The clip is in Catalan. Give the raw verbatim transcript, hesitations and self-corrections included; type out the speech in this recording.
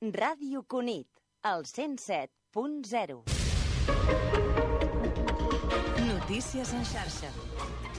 Ràdio Cunit, al cent set punt zero. Notícies en xarxa.